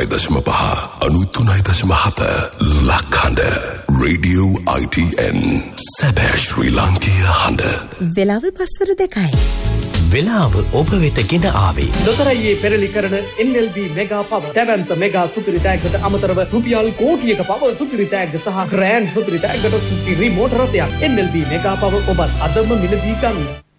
93.5 93.7 ලක්හඬ Radio ITN සැබෑ ශ්‍රී ලාංකීය හඬ වෙලාව පස්වරු 2යි. වෙලාව ඔබ වෙත ගෙන ආවේ ලොතරැයියේ පෙරලි කරන NLB මෙගා පව දැවැන්ත මෙගා සුපිරි තෑග්ගට අමතරව රුපියල් කෝටියක පව සුපිරි තෑග්ග සහ ග්‍රෑන්ඩ් සුපිරි තෑග්ගට සුපිරි මෝටර රථයක් NLB මෙගා පව ඔබත් අදම මිලදී ගන්න.